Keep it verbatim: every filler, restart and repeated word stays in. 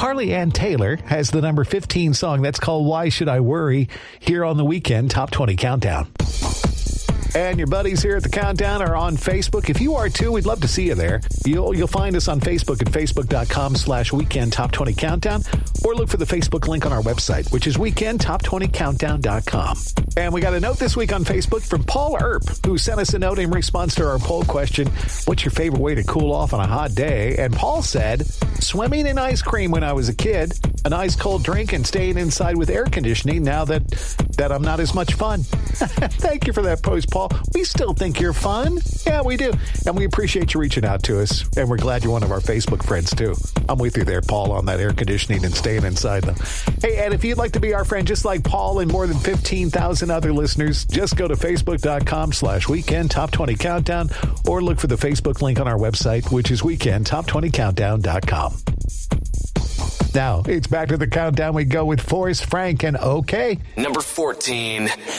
Carly Ann Taylor has the number fifteen song. That's called Why Should I Worry, here on the Weekend Top twenty Countdown. And your buddies here at the Countdown are on Facebook. If you are too, we'd love to see you there. You'll you'll find us on Facebook at facebook.com slash weekend top 20 countdown, or look for the Facebook link on our website, which is weekend top twenty countdown dot com. And we got a note this week on Facebook from Paul Earp, who sent us a note in response to our poll question, what's your favorite way to cool off on a hot day? And Paul said, swimming in ice cream when I was a kid, an ice cold drink, and staying inside with air conditioning now that, that I'm not as much fun. Thank you for that post, Paul. We still think you're fun. Yeah, we do. And we appreciate you reaching out to us. And we're glad you're one of our Facebook friends, too. I'm with you there, Paul, on that air conditioning and staying inside, though. Hey, and if you'd like to be our friend, just like Paul and more than fifteen thousand other listeners, just go to facebook.com slash weekend top 20 countdown, or look for the Facebook link on our website, which is weekend top 20 countdown dot com. Now, it's back to the countdown. We go with Forrest Frank and OK. Number fourteen.